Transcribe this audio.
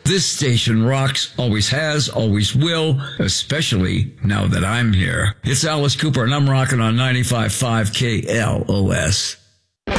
This station rocks, always has, always will, especially now that I'm here. It's Alice Cooper, and I'm rocking on 95.5 KLOS.